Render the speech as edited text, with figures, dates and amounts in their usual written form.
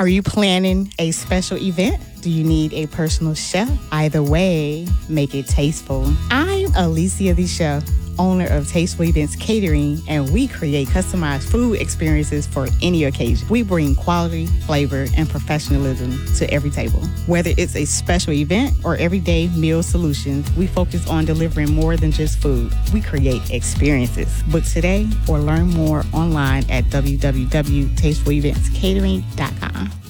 Are you planning a special event? Do you need a personal chef? Either way, make it tasteful. I'm Alicia the Chef, owner of Tasteful Events Catering, and we create customized food experiences for any occasion. We bring quality, flavor, and professionalism to every table. Whether it's a special event or everyday meal solutions, we focus on delivering more than just food. We create experiences. Book today or learn more online at www.tastefuleventscatering.com.